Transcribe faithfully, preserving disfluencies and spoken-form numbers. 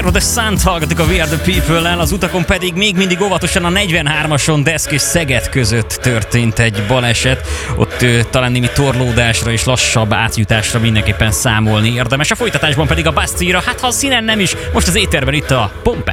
Zero the Sun-t hallgatok a We Are The People-lel, az utakon pedig még mindig óvatosan a negyvenhármason Deszk és Szeged között történt egy baleset. Ott ö, talán némi torlódásra és lassabb átjutásra mindenképpen számolni érdemes. A folytatásban pedig a Bastille-ra, hát ha a színen nem is, most az éterben itt a Pompe.